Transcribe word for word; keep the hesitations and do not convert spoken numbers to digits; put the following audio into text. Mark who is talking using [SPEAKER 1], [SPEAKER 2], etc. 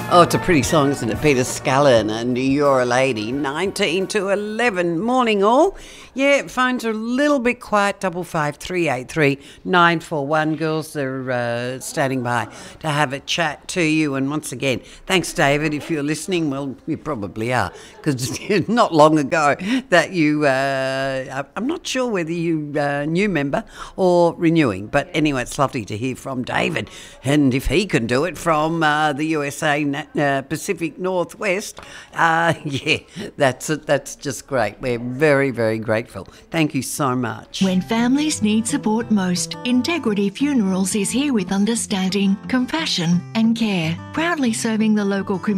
[SPEAKER 1] Oh, it's a pretty song, isn't it? Peter Scallon and You're a Lady, nineteen to eleven. Morning, all. Yeah, phones are a little bit quiet, double five three eight three nine four one. Girls, they're uh, standing by to have a chat to you. And once again, thanks, David. If you're listening, well, you probably are, because not long ago that you, uh, I'm not sure whether you uh, new member or renewing, but anyway, it's lovely to hear from David. And if he can do it from uh, the U S A uh, Pacific Northwest, uh, yeah, that's that's just great. We're very, very grateful. Thank you so much.
[SPEAKER 2] When families need support most, Integrity Funerals is here with understanding, compassion and care, proudly serving the local community.